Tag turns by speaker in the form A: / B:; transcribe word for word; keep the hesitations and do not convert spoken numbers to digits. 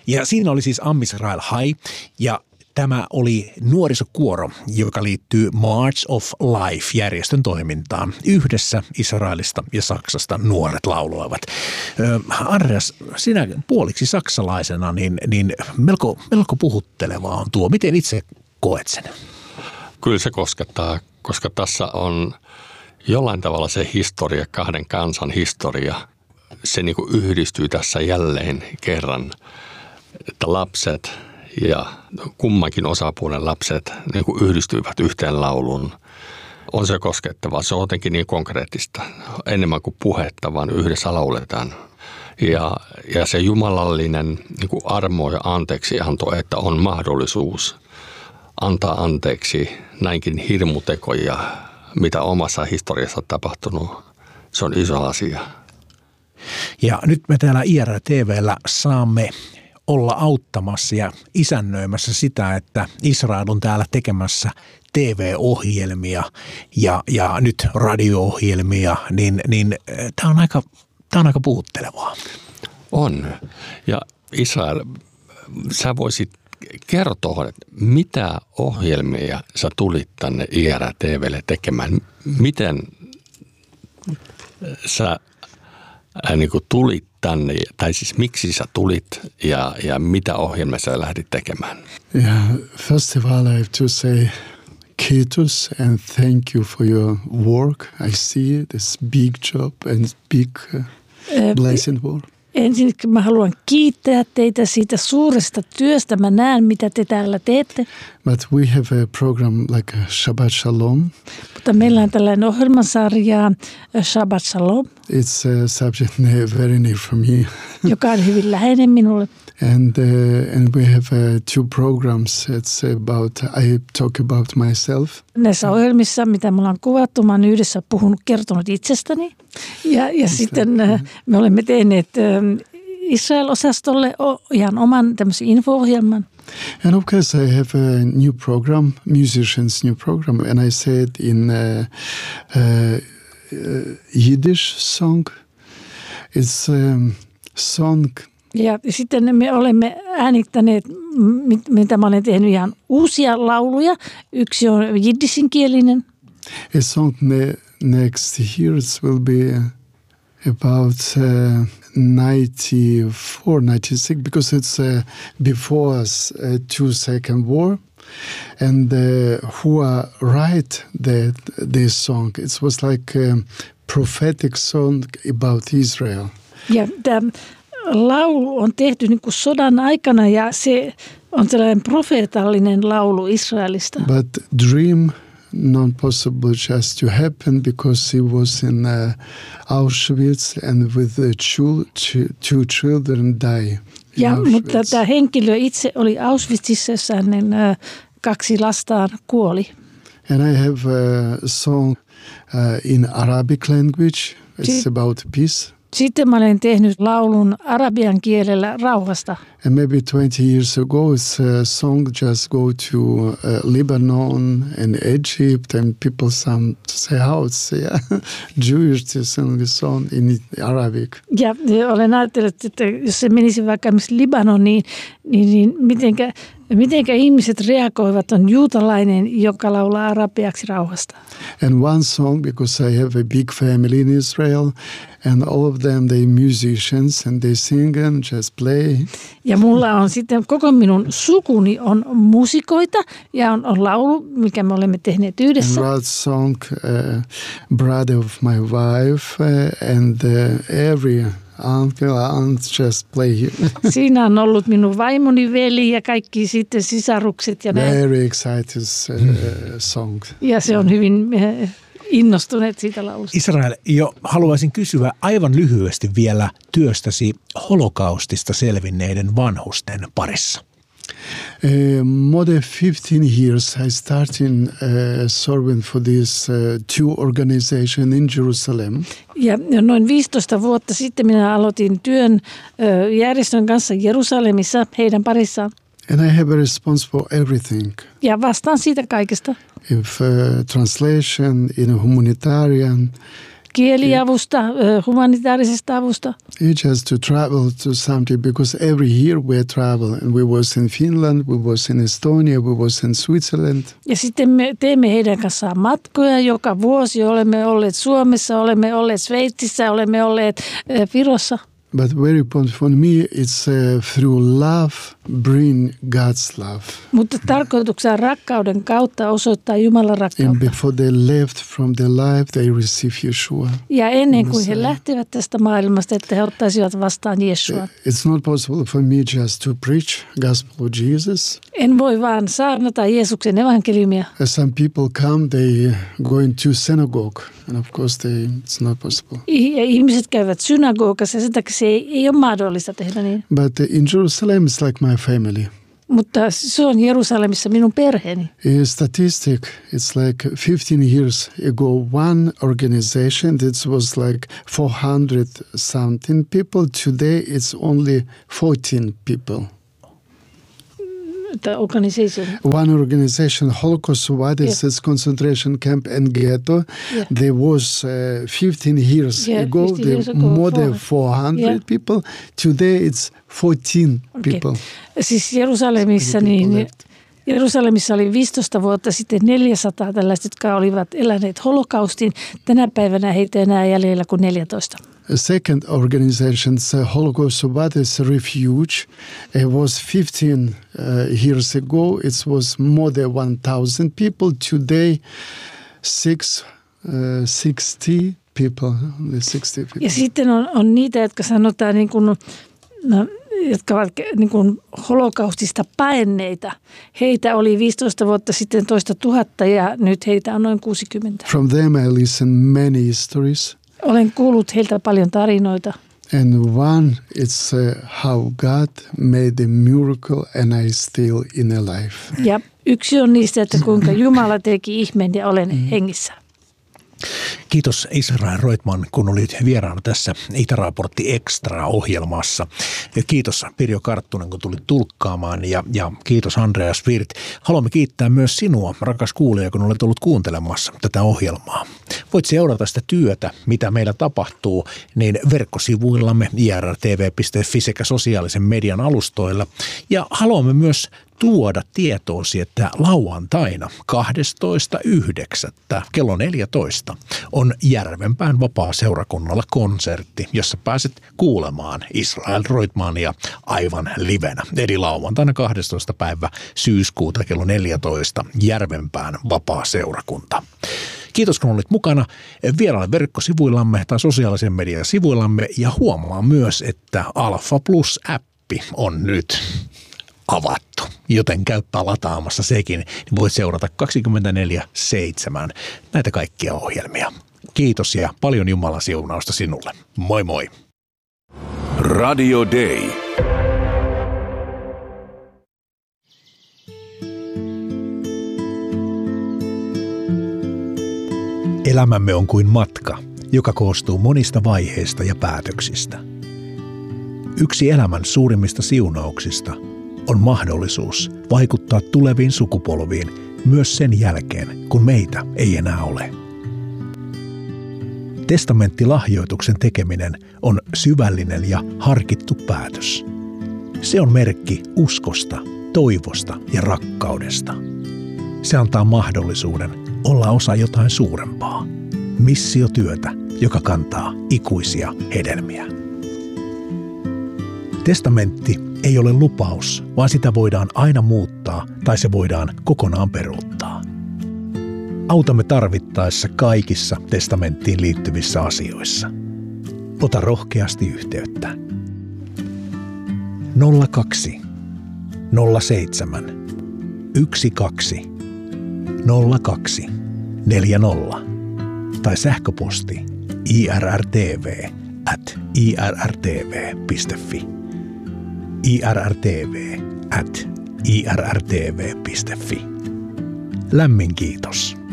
A: Ja siinä oli siis Am Israel High ja tämä oli nuorisokuoro, joka liittyy March of Life-järjestön toimintaan. Yhdessä Israelista ja Saksasta nuoret lauloivat. Andreas, sinä puoliksi saksalaisena, niin, niin melko, melko puhuttelevaa on tuo. Miten itse koet sen?
B: Kyllä se koskettaa, koska tässä on jollain tavalla se historia, kahden kansan historia. Se niin kuin yhdistyy tässä jälleen kerran, että lapset ja kummankin osapuolen lapset niin kuin yhdistyivät yhteen lauluun. On se koskettavaa. Se on jotenkin niin konkreettista. Enemmän kuin puhetta, vaan yhdessä lauletaan. Ja, ja se jumalallinen niin kuin armo ja anteeksianto, että on mahdollisuus antaa anteeksi näinkin hirmutekoja, mitä omassa historiassa on tapahtunut. Se on iso asia.
A: Ja nyt me täällä I R T V:llä saamme olla auttamassa ja isännöimässä sitä, että Israel on täällä tekemässä T V-ohjelmia ja, ja nyt radio-ohjelmia, niin, niin tämä on aika, tämä on aika puhuttelevaa.
B: On. Ja Israel, sä voisit kertoa, että mitä ohjelmia sä tulit tänne I R T V:lle tekemään? Miten sä ää, niin kuin tulit tänne, tai siis miksi sä tulit ja, ja mitä ohjelmia sä lähdit tekemään?
C: Yeah, first of all I have to say kiitos and thank you for your work. I see this big job and big uh, blessed work.
D: Ensinnäkin mä haluan kiittää teitä siitä suuresta työstä. Mä näen, mitä te täällä teette.
C: But we have a program like Shabbat Shalom.
D: Mutta meillä on tällainen ohjelmasarja Shabbat Shalom.
C: It's a subject very near for me.
D: Joka on hyvin läheinen minulle.
C: And uh, and we have uh, two programs. It's about I talk about myself.
D: Näissä ohjelmissa, mitä me ollaan kuvattu, mä oon yhdessä puhunut, kertonut itsestäni. Ja, ja sitten uh, me olemme tehneet uh, Israel-osastolle ihan oman tämmöisen info-ohjelman.
C: And of course I have a new program, musicians new program, and I said in uh, uh, Yiddish song. It's a song.
D: Ja sitten me olemme äänittäneet, mitä mä olen tehnyt, ihan uusia lauluja. Yksi on jiddishinkielinen.
C: A song ne- next year will be about uh, ninety-four, ninety-six, because it's uh, before uh, two second war. And uh, who uh, write that this song? It was like a prophetic song about Israel.
D: Ja tämä laulu on tehty niin kuin sodan aikana ja se on sellainen profeetallinen laulu Israelista.
C: But dream not possible just to happen because he was in uh, Auschwitz and with the two, two children die.
D: Ja, mutta tämä henkilö itse oli Auschwitzissa, jossa hänen uh, kaksi lastaan kuoli.
C: And I have a song uh, in Arabic language. It's si- about peace.
D: Sitten mä olen tehnyt laulun arabian kielellä rauhasta.
C: And maybe twenty years ago, it's a song just go to uh, Lebanon and Egypt, and people some say how it's yeah, Jewish to sing the song in Arabic.
D: Ja olen ajatellut, että jos se menisi vaikka esimerkiksi Libanoniin, niin, niin mitenkä, mitenkä ihmiset reagoivat, on juutalainen, joka laulaa arabiaksi rauhasta.
C: And one song, because I have a big family in Israel, and all of them, they musicians, and they sing and just play.
D: Ja mulla on sitten, koko minun sukuni on musikoita ja on, on laulu, mikä me olemme tehneet yhdessä.
C: And wrote song, uh, brother of my wife, uh, and uh, every uncle, aunt just play here.
D: Siinä on ollut minun vaimoni veli ja kaikki sitten sisarukset ja näin.
C: Very excited uh, song.
D: Ja se on hyvin uh, innostuneet siitä laulusta.
A: Israel, jo haluaisin kysyä aivan lyhyesti vielä työstäsi holokaustista selvinneiden vanhusten parissa.
C: Uh, more than fifteen years I started uh, serving for this uh, two organization in Jerusalem.
D: Ja noin viisitoista vuotta sitten minä aloitin työn uh, järjestön kanssa Jerusalemissa heidän parissaan.
C: And I have a response for everything.
D: Ja vastaan siitä kaikesta.
C: If uh, translation in humanitarian,
D: kieliavusta, humanitaarisesta avusta.
C: Each has to travel to something because every year we travel and we was in Finland, we was in Estonia, we was in Switzerland.
D: Ja sitten me teemme heidän kanssaan matkoja joka vuosi. Olemme olleet Suomessa, olemme olleet Sveitsissä, olemme olleet Virossa.
C: But very important for me, it's uh, through love, bring God's love.
D: Mutta tarkoituksena rakkauden kautta osoittaa Jumalan
C: And
D: rakkautta.
C: before they left from the life, they receive Yeshua.
D: Ja ennen kuin he lähtevät tästä maailmasta, että he ottaisivat vastaan Jeesua.
C: It's not possible for me just to preach gospel of Jesus.
D: En voi vaan saarnata Jeesuksen evankeliumia.
C: As some people come, they go into synagogue, and of course, they, it's not possible.
D: Ja ihmiset käyvät synagogassa ja sen takia se ei, ei ole mahdollista tehdä niin.
C: But in Jerusalem, it's like my family.
D: Mutta se on Jerusalemissa minun perheeni.
C: A statistic, it's like fifteen years ago, one organization that was like four hundred something people. Today it's only fourteen people.
D: The organization.
C: One organization, Holocaust Survivors yeah. Concentration Camp and Ghetto, yeah. there was uh, fifteen years
D: yeah,
C: ago,
D: fifteen
C: there
D: years ago,
C: more
D: four.
C: than four hundred yeah. people. Today it's fourteen okay. people.
D: Siis Jerusalemissa, niin, Jerusalemissa oli viisitoista vuotta sitten neljäsataa tällaista, jotka olivat eläneet holokaustin. Tänä päivänä heitä enää jäljellä kuin neljätoista.
C: A second organization, uh, Holocaust Survivors Refuge, it was fifteen uh, years ago. It was more than one thousand people. Today, six, uh, sixty people. sixty people.
D: Ja sitten on, on niitä, jotka sanotaan niin kuin, no, jotka ovat niin kuin holokaustista paenneita. Heitä oli viisitoista vuotta sitten toista tuhatta ja nyt heitä on noin kuusikymmentä.
C: From them I listen many stories.
D: Olen kuullut heiltä paljon tarinoita.
C: And one, it's uh, how God made a miracle and I still in a life.
D: Ja yksi on niistä, että kuinka Jumala teki ihmeen ja olen hengissä.
A: Kiitos Israel Roitman, kun olit vieraana tässä Itäraportti Extra-ohjelmassa. Ja kiitos Pirjo Karttunen, kun tulit tulkkaamaan ja, ja kiitos Andreas Wirth. Haluamme kiittää myös sinua, rakas kuulija, kun olet ollut kuuntelemassa tätä ohjelmaa. Voit seurata sitä työtä, mitä meillä tapahtuu, niin verkkosivuillamme i r r t v piste f i sekä sosiaalisen median alustoilla. Ja haluamme myös tuoda tietoosi, että lauantaina kahdestoista yhdeksättä kello neljätoista on Järvenpään vapaa-seurakunnalla konsertti, jossa pääset kuulemaan Israel Roitmania aivan livenä. Eli lauantaina kahdestoista päivä syyskuuta kello neljätoista Järvenpään vapaa-seurakunta. Kiitos, kun olit mukana. Vieraille verkkosivuillamme tai sosiaalisen median sivuillamme ja huomaa myös, että Alfa Plus-appi on nyt avattu, joten käypä lataamassa sekin, niin voit seurata kaksikymmentäneljä seitsemän näitä kaikkia ohjelmia. Kiitos ja paljon Jumalan siunausta sinulle. Moi moi!
E: Radio Day.
A: Elämämme on kuin matka, joka koostuu monista vaiheista ja päätöksistä. Yksi elämän suurimmista siunauksista on mahdollisuus vaikuttaa tuleviin sukupolviin myös sen jälkeen, kun meitä ei enää ole. Testamenttilahjoituksen tekeminen on syvällinen ja harkittu päätös. Se on merkki uskosta, toivosta ja rakkaudesta. Se antaa mahdollisuuden olla osa jotain suurempaa, missiotyötä, joka kantaa ikuisia hedelmiä. Testamentti ei ole lupaus, vaan sitä voidaan aina muuttaa tai se voidaan kokonaan peruuttaa. Autamme tarvittaessa kaikissa testamenttiin liittyvissä asioissa. Ota rohkeasti yhteyttä. nolla kaksi nolla seitsemän yksi kaksi nolla kaksi neljä nolla tai sähköposti irrtv at irrtv piste fi. irrtv at irrtv piste fi. Lämmin kiitos.